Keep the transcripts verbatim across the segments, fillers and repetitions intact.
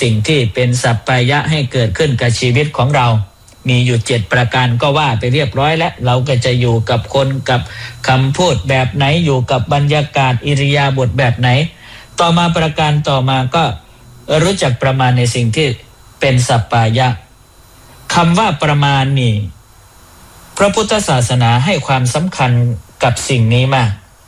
สิ่งที่เป็นสัปปายะให้เกิดขึ้นกับชีวิตของเรามีอยู่เจ็ดประการก็ว่าไปเรียบร้อยแล้วเราก็จะอยู่กับคนกับคำพูดแบบไหนอยู่กับบรรยากาศอิริยาบถแบบไหนต่อมาประการต่อมาก็รู้จักประมาณในสิ่งที่เป็นสัปปายะคำว่าประมาณนี่พระพุทธศาสนาให้ความสำคัญกับสิ่งนี้มาก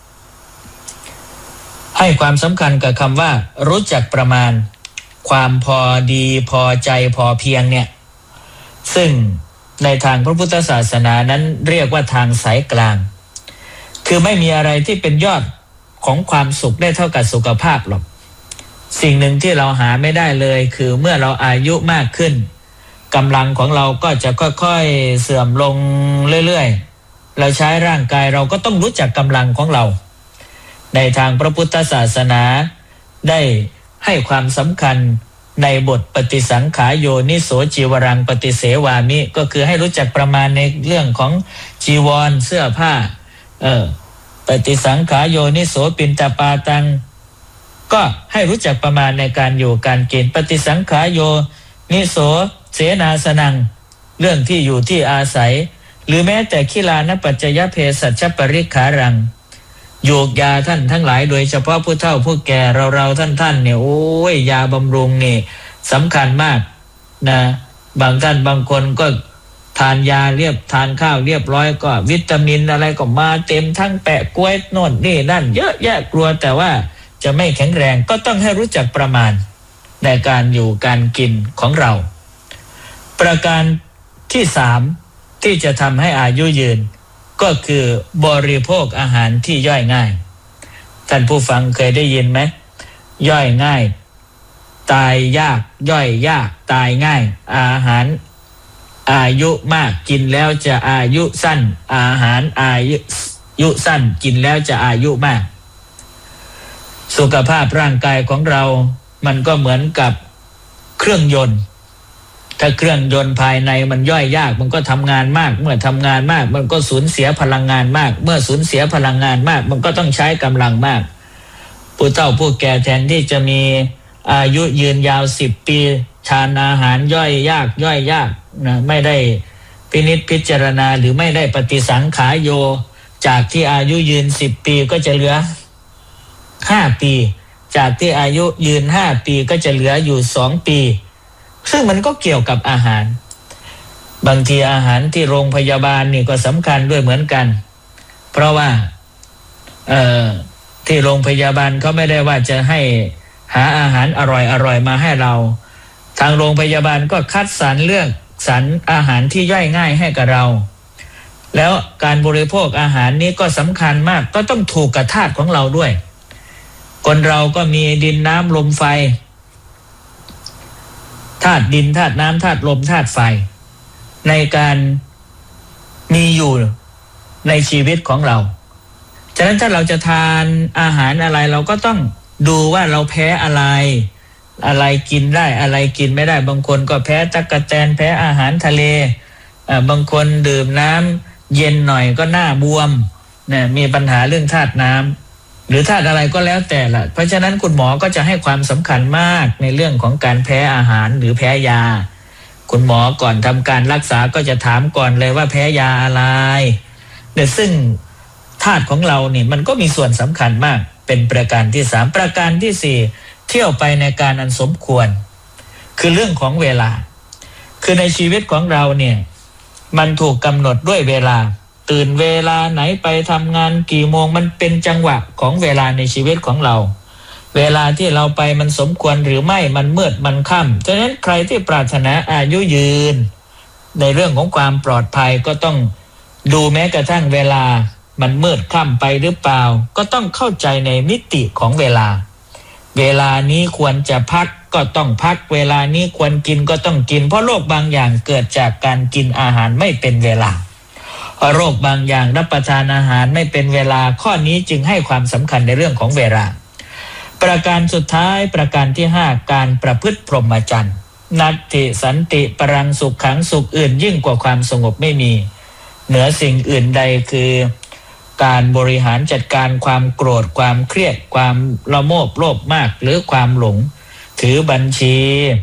ให้ความสำคัญกับคำว่ารู้จักประมาณความพอดีพอใจพอเพียงเนี่ยซึ่งในทางพระพุทธศาสนานั้นเรียกว่าทางสายกลางคือไม่มีอะไรที่เป็นยอดของความสุขได้เท่ากับสุขภาพหรอกสิ่งหนึ่งที่เราหาไม่ได้เลยคือเมื่อเราอายุมากขึ้นกำลังของเราก็จะค่อยๆเสื่อมลงเรื่อยๆเราใช้ร่างกายเราก็ต้องรู้จักกำลังของเราในทางพระพุทธศาสนาได้ให้ความสำคัญในบทปฏิสังขารโยนิโสจีวรังปฏิเสวามิก็คือให้รู้จักประมาณในเรื่องของจีวรเสื้อผ้าเออปฏิสังขารโยนิโสปินตปาตังก็ให้รู้จักประมาณในการอยู่การกินปฏิสังขารโยนิโสเสนาสนังเรื่องที่อยู่ที่อาศัยหรือแม้แต่ขิลานปัจจยเภสัชปริขารังโยกยาท่านทั้งหลายโดยเฉพาะผู้เฒ่าผู้แก่เราเราท่านท่านเนี่ยโอ้ยยาบำรุงนี่สำคัญมากนะบางท่านบางคนก็ทานยาเรียบทานข้าวเรียบร้อยก็วิตามินอะไรก็มาเต็มทั้งแปะกล้วยโน่นนี่นั่นเยอะแยะกลัวแต่ว่าจะไม่แข็งแรงก็ต้องให้รู้จักประมาณในการอยู่การกินของเราประการที่สามที่จะทำให้อายุยืนก็คือบริโภคอาหารที่ย่อยง่ายท่านผู้ฟังเคยได้ยินไหมย่อยง่ายตายยากย่อยยากตายง่ายอาหารอายุมากกินแล้วจะอายุสั้นอาหารอายุสั้นกินแล้วจะอายุมากสุขภาพร่างกายของเรามันก็เหมือนกับเครื่องยนต์ถ้าเครื่องยนต์ภายในมันย่อยยากมันก็ทำงานมากเมื่อทำงานมากมันก็สูญเสียพลังงานมากเมื่อสูญเสียพลังงานมากมันก็ต้องใช้กำลังมากผู้เฒ่าผู้แก่แทนที่จะมีอายุยืนยาวสิบปีทานอาหารย่อยยากย่อยยากนะไม่ได้พินิจพิจารณาหรือไม่ได้ปฏิสังขารโยจากที่อายุยืนสิบปีก็จะเหลือห้าปีจากที่อายุยืนห้าปีก็จะเหลืออยู่สองปีซึ่งมันก็เกี่ยวกับอาหารบางทีอาหารที่โรงพยาบาลนี่ก็สำคัญด้วยเหมือนกันเพราะว่าเอ่อที่โรงพยาบาลเขาไม่ได้ว่าจะให้หาอาหารอร่อยๆมาให้เราทางโรงพยาบาลก็คัดสรรเลือกสรรอาหารที่ย่อยง่ายให้กับเราแล้วการบริโภคอาหารนี้ก็สำคัญมากก็ต้องถูกกับธาตุของเราด้วยคนเราก็มีดินน้ำลมไฟธาตุดินธาตุน้ำธาตุลมธาตุไฟในการมีอยู่ในชีวิตของเราฉะนั้นถ้าเราจะทานอาหารอะไรเราก็ต้องดูว่าเราแพ้อะไรอะไรกินได้อะไรกินไม่ได้บางคนก็แพ้ตั๊กแตนแพ้อาหารทะเลอ่าบางคนดื่มน้ำเย็นหน่อยก็หน้าบวมเนี่ยมีปัญหาเรื่องธาตุน้ำหรือธาตุอะไรก็แล้วแต่ละเพราะฉะนั้นคุณหมอก็จะให้ความสำคัญมากในเรื่องของการแพ้อาหารหรือแพ้ยาคุณหมอก่อนทำการรักษาก็จะถามก่อนเลยว่าแพ้ยาอะไรแต่ซึ่งธาตุของเราเนี่ยมันก็มีส่วนสำคัญมากเป็นประการที่สามประการที่สี่เที่ยวไปในการอันสมควรคือเรื่องของเวลาคือในชีวิตของเราเนี่ยมันถูกกำหนดด้วยเวลาตื่นเวลาไหนไปทำงานกี่โมงมันเป็นจังหวะของเวลาในชีวิตของเราเวลาที่เราไปมันสมควรหรือไม่มันมืดมันค่ำฉะนั้นใครที่ปรารถนาอายุยืนในเรื่องของความปลอดภัยก็ต้องดูแม้กระทั่งเวลามันมืดค่ำไปหรือเปล่าก็ต้องเข้าใจในมิติของเวลาเวลานี้ควรจะพักก็ต้องพักเวลานี้ควรกินก็ต้องกินเพราะโรคบางอย่างเกิดจากการกินอาหารไม่เป็นเวลาโรคบางอย่างรับประทานอาหารไม่เป็นเวลาข้อนี้จึงให้ความสำคัญในเรื่องของเวลาประการสุดท้ายประการที่ห้าการประพฤติพรหมจรรย์นัตติสันติปรังสุขขังสุขอื่นยิ่งกว่าความสงบไม่มีเหนือสิ่งอื่นใดคือการบริหารจัดการความโกรธความเครียดความละโมบโลภมากหรือความหลงถือบัญชี